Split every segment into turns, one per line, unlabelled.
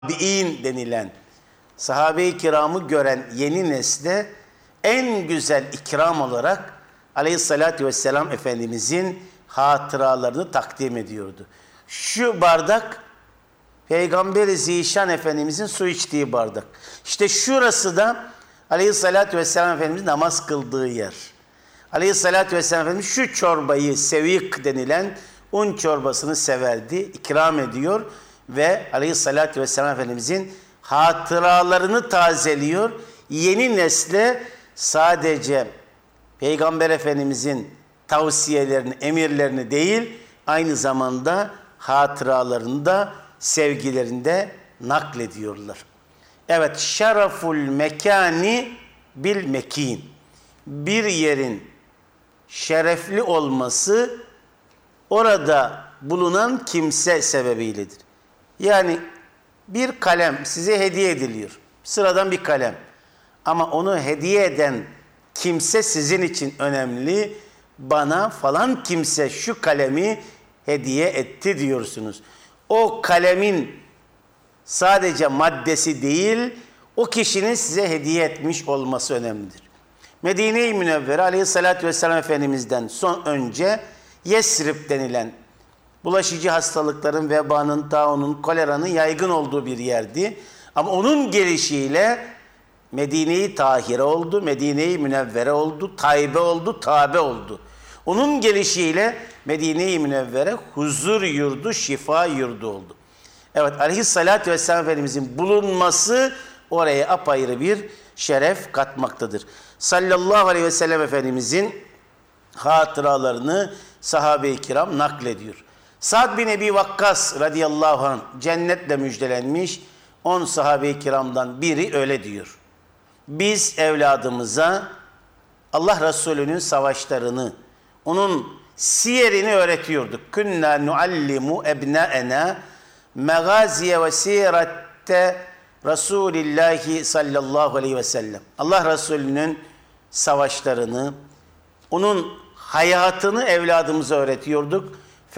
tabi'in denilen sahabe-i kiramı gören yeni nesle en güzel ikram olarak Aleyhisselatü Vesselam Efendimizin hatıralarını takdim ediyordu. Şu bardak Peygamber-i Zişan Efendimizin su içtiği bardak. İşte şurası da Aleyhisselatü Vesselam Efendimizin namaz kıldığı yer. Aleyhisselatü Vesselam Efendimiz şu çorbayı, sevik denilen un çorbasını severdi, ikram ediyor ve Aleyhisselatü Vesselam Efendimizin hatıralarını tazeliyor. Yeni nesle sadece Peygamber Efendimizin tavsiyelerini, emirlerini değil, aynı zamanda hatıralarını da, sevgilerini de naklediyorlar. Evet, şereful mekani bil mekin. Bir yerin şerefli olması orada bulunan kimse sebebiyledir. Yani bir kalem size hediye ediliyor. Sıradan bir kalem. Ama onu hediye eden kimse sizin için önemli. Bana falan kimse şu kalemi hediye etti diyorsunuz. O kalemin sadece maddesi değil, o kişinin size hediye etmiş olması önemlidir. Medine-i Münevvere Aleyhisselatü Vesselam Efendimiz'den önce Yesrib denilen bulaşıcı hastalıkların, vebanın, taunun, koleranın yaygın olduğu bir yerdi. Ama onun gelişiyle Medine-i Tahire oldu, Medine-i Münevvere oldu, Taybe oldu, Tabe oldu. Onun gelişiyle Medine-i Münevvere huzur yurdu, şifa yurdu oldu. Evet, Aleyhisselatü Vesselam Efendimizin bulunması oraya apayrı bir şeref katmaktadır. Sallallahu aleyhi ve sellem Efendimizin hatıralarını sahabe-i kiram naklediyor. Sa'd bin Ebi Vakkas radıyallahu anh cennetle müjdelenmiş 10 sahabe-i kiramdan biri öyle diyor. Biz evladımıza Allah Resulü'nün savaşlarını, onun siyerini öğretiyorduk. Künna nuallimu ebnaena megaziye ve sirette Resulillahi sallallahu aleyhi ve sellem. Allah Resulü'nün savaşlarını, onun hayatını evladımıza öğretiyorduk.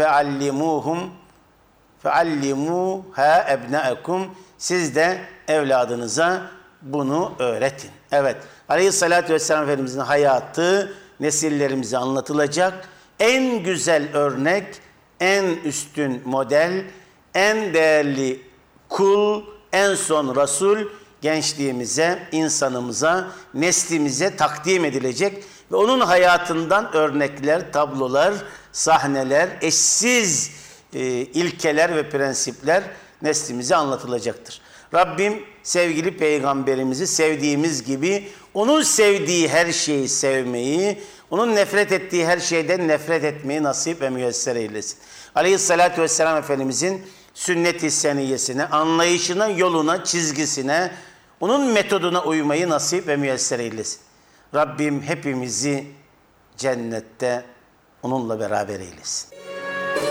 Feallimuha ebnaekum. Siz de evladınıza bunu öğretin. Evet, Aleyhisselatü Vesselam Efendimizin hayatı nesillerimize anlatılacak. En güzel örnek, en üstün model, en değerli kul, en son Resul gençliğimize, insanımıza, neslimize takdim edilecek ve onun hayatından örnekler, tablolar, sahneler, eşsiz ilkeler ve prensipler neslimize anlatılacaktır. Rabbim sevgili peygamberimizi sevdiğimiz gibi onun sevdiği her şeyi sevmeyi, onun nefret ettiği her şeyden nefret etmeyi nasip ve müyesser eylesin. Aleyhissalatü vesselam Efendimizin sünnet-i seniyyesine, anlayışına, yoluna, çizgisine, onun metoduna uymayı nasip ve müyesser eylesin. Rabbim hepimizi cennette onunla beraber eylesin.